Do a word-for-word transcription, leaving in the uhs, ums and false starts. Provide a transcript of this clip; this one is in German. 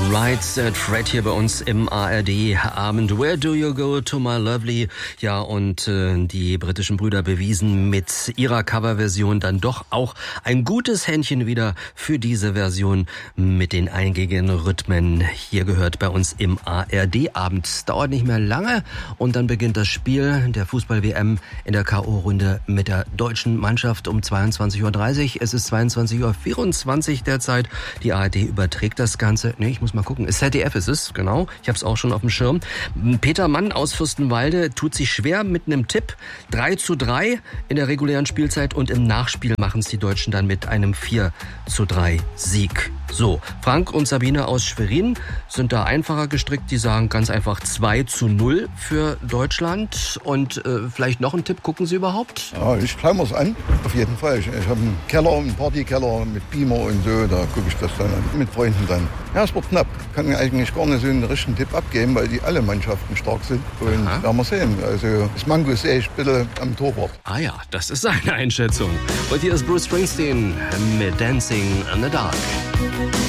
Right Said Fred hier bei uns im A R D-Abend. Where do you go to my lovely? Ja, und äh, die britischen Brüder bewiesen mit ihrer Coverversion dann doch auch ein gutes Händchen wieder für diese Version mit den eingängigen Rhythmen. Hier gehört bei uns im A R D-Abend. Dauert nicht mehr lange und dann beginnt das Spiel der Fußball-W M in der K O-Runde mit der deutschen Mannschaft um zweiundzwanzig Uhr dreißig. Es ist zweiundzwanzig Uhr vierundzwanzig derzeit. Die A R D überträgt das Ganze. Nee, ich muss mal gucken. Z D F ist es, genau. Ich habe es auch schon auf dem Schirm. Peter Mann aus Fürstenwalde tut sich schwer mit einem Tipp. drei zu drei in der regulären Spielzeit und im Nachspiel machen es die Deutschen dann mit einem vier zu drei Sieg. So, Frank und Sabine aus Schwerin sind da einfacher gestrickt. Die sagen ganz einfach zwei zu null für Deutschland. Und äh, vielleicht noch ein Tipp, gucken Sie überhaupt? Ja, ich schaue mir es an, auf jeden Fall. Ich, ich habe einen Keller, einen Partykeller mit Beamer und so, da gucke ich das dann an, mit Freunden dann. Ja, es wird knapp. Kann mir eigentlich gar nicht so einen richtigen Tipp abgeben, weil die alle Mannschaften stark sind. Und Aha. werden wir sehen. Also das Mango sehe ich bitte am Torwart. Ah ja, das ist seine Einschätzung. Und hier ist Bruce Springsteen mit Dancing in the Dark.